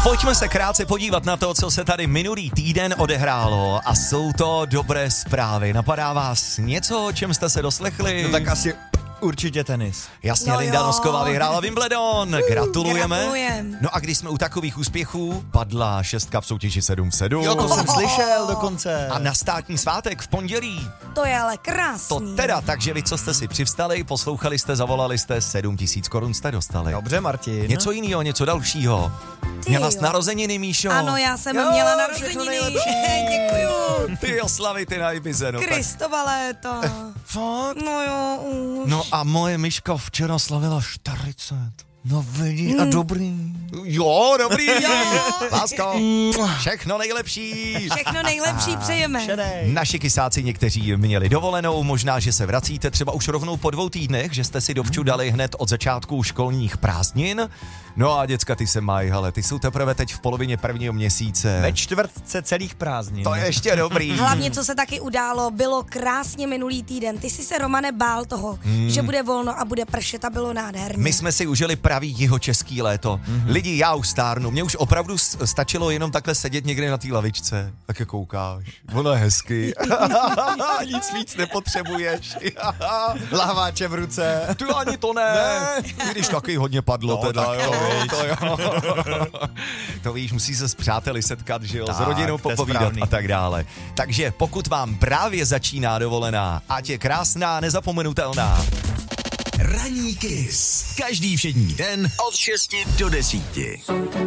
Pojďme se krátce podívat na to, co se tady minulý týden odehrálo a jsou to dobré zprávy. Napadá vás něco, o čem jste se doslechli? No tak asi určitě tenis. Jasně, No Linda jo. Nosková vyhrála Wimbledon. Gratulujeme. Gratulujem. No a když jsme u takových úspěchů, padla 6 v soutěži 7-7. Jo, to jsem slyšel dokonce. A na státní svátek v pondělí. To je ale krásný. To teda, takže vy, co jste si přivstali, poslouchali jste, zavolali jste, 7 000 korun jste dostali. Dobře, Martin. Něco jiného, něco dalšího. Ty Měla jsi jo. narozeniny, Míšo. Ano, já jsem Jo, měla všechno narozeniny. nejlepší. Děkuju. Ty oslavy, ty na Ibize, no tak. Kristova léta. Fakt? No jo, už. No a moje Myška včera slavila 40. No vidíš, a dobrý. Jo, dobrý. Lásko, všechno nejlepší. Všechno nejlepší přejeme. Šedej. Naši kysáci někteří měli dovolenou, možná, že se vracíte třeba už rovnou po 2 týdnech, že jste si dovču dali hned od začátku školních prázdnin. No a děcka, ty se mají, ale ty jsou teprve teď v polovině prvního měsíce. Ve čtvrtce celých prázdnin. To je ještě dobrý. Hlavně, co se taky událo, bylo krásně minulý týden. Ty jsi se, Romane, bál toho, že bude volno a bude pršet a bylo nádherně. My jsme si užili pravý jihočeský léto. Lidi, já už stárnu, mně už opravdu stačilo jenom takhle sedět někde na té lavičce. Tak je koukáš. Ono je hezky. Nic víc nepotřebuješ. Láváče v ruce. Ty ani to ne. I když taky hodně padlo. No, teda, tak jo, to to jo. To víš, musí se s přáteli setkat, že jo, s Tak, rodinou to je popovídat správný. a tak dále. Takže pokud vám právě začíná dovolená, ať je krásná, nezapomenutelná. Ranní Kiss. Každý všední den od 6 do 10.